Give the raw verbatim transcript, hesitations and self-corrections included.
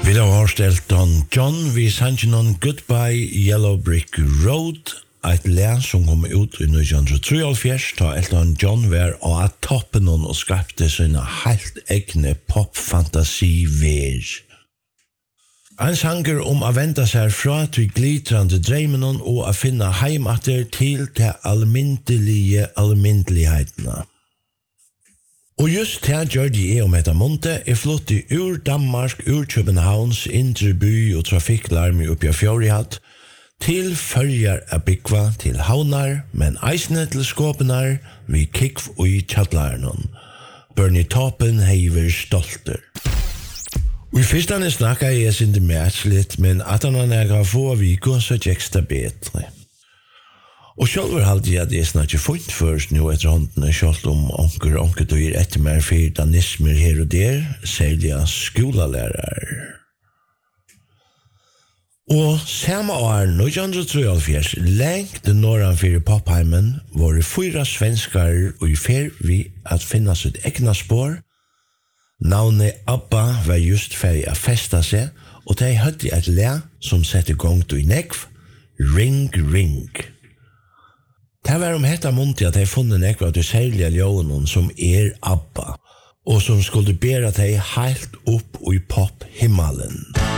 Vi har hørt Elton John, vi sannsyn on Goodbye Yellow Brick Road, et lær som kom ut i nitton trettiotre, da Elton John var av toppen og skapte sine helt egne pop-fantasi-ver. En sanger om å vente seg fra til glitrande dreimen og å finne heimater til til almindelige almindelighetene. Og just her gjør de er om etter Monte er flottet ur Danmark, ur Københavns, indre by og trafikklarm oppi av fjordhatt, til følger av bygva til havnar, men eisne til skåpenar, vi kikv og i tjallarnon. Bernie Tappen heiver stolter. Og i fyrstane snakka jeg sindi mætslitt, men at han er nega få av viko, så gjekst det betre. Og sjálfur haldi jeg at jeg snakker funnet først nå etter håndene, sjálft om onker og onker døyr etter mer fyrir danismer her og der, særlig av skolalærer. Og samme år, nitton trettiotre, lengt norran fyrir Popheimen, var fyra svenskar og i fer vi at finna sitt egna spår. Navnet Abba var just ferdig å festa seg, og de hadde et le som sette gongt i nekv, Ring Ring. Det var om hetta munti at de funnet nekva til særlige ljøen som er Abba, og som skulle bæra de helt opp i pop-himmelen.